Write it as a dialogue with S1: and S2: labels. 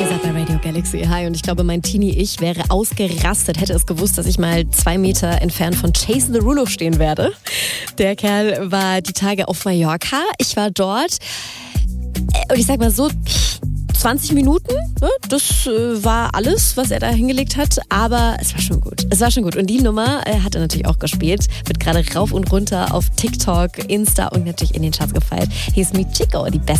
S1: Ihr seid bei Radio Galaxy. Hi, und ich glaube, mein Teenie-Ich wäre ausgerastet, hätte es gewusst, dass ich mal 2 Meter entfernt von Jason Derulo stehen werde. Der Kerl war die Tage auf Mallorca. Ich war dort und ich sag mal so, 20 Minuten, ne? Das war alles, was er da hingelegt hat, aber es war schon gut. Es war schon gut. Und die Nummer hat er natürlich auch gespielt, wird gerade rauf und runter auf TikTok, Insta und natürlich in den Charts gefeiert. Hier ist Mi Chico, die beste.